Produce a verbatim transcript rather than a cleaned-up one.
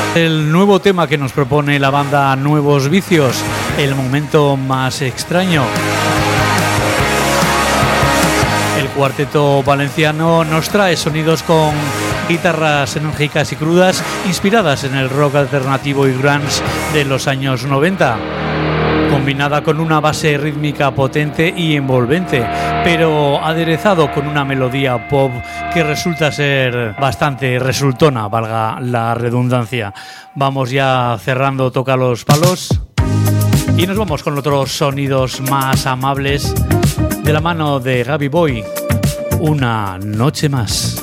El nuevo tema que nos propone la banda Nuevos Vicios, El Momento Más Extraño. El cuarteto valenciano nos trae sonidos con guitarras enérgicas y crudas, inspiradas en el rock alternativo y grunge de los años noventa, combinada con una base rítmica potente y envolvente, pero aderezado con una melodía pop que resulta ser bastante resultona, valga la redundancia. Vamos ya cerrando Toca los Palos y nos vamos con otros sonidos más amables de la mano de Gaby Boy. Una noche más.